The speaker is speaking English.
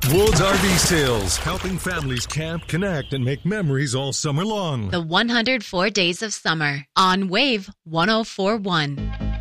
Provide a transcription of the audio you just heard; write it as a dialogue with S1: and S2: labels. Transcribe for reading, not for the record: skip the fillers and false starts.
S1: Woods RV Sales, helping families camp, connect, and make memories all summer long.
S2: The 104 Days of Summer on Wave 104.1.